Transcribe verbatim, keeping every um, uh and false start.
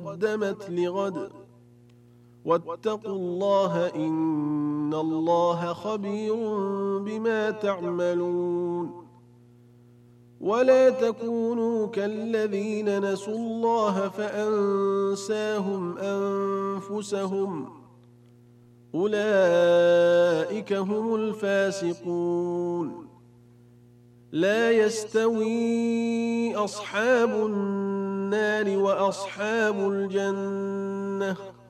قدمت لغد واتقوا الله إن الله خبير بما تعملون ولا تكونوا كالذين نسوا الله فأنساهم أنفسهم أولئك هم الفاسقون لا يستوي أصحاب النار وأصحاب الجنة